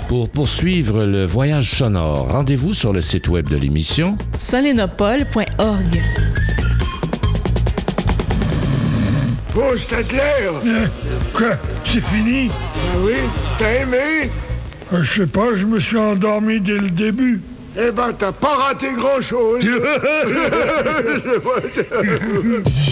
Pour poursuivre le voyage sonore, rendez-vous sur le site web de l'émission solenopole.org. Oh, Stadler! Quoi? C'est fini? Ah oui? T'as aimé? Je sais pas, je me suis endormi dès le début. Eh ben, t'as pas raté grand-chose.